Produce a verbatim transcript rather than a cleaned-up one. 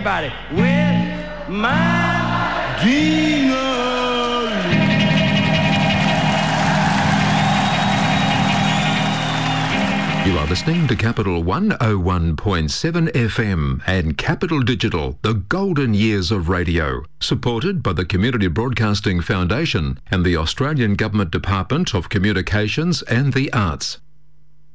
everybody with my ding-a-ling. You are listening to Capital one oh one point seven F M and Capital Digital, the golden years of radio, supported by the Community Broadcasting Foundation and the Australian Government Department of Communications and the Arts.